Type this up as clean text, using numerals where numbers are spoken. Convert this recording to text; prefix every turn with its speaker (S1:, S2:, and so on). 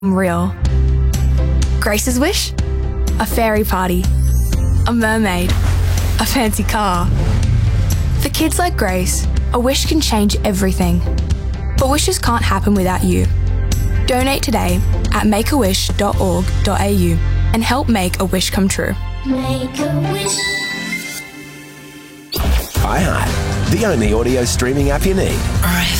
S1: real. Grace's wish? A fairy party. A mermaid. A fancy car. For kids like Grace, a wish can change everything. But wishes can't happen without you. Donate today at makeawish.org.au and help make a wish come true.
S2: Make a wish.
S3: iHeart, the only audio streaming app you need.